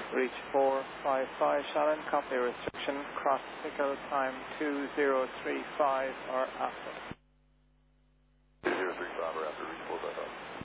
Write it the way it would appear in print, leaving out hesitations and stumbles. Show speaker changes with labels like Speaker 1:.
Speaker 1: Reach 455 Shannon, copy restriction, cross signal time 2035 or after.
Speaker 2: 2035 or after, reach 455.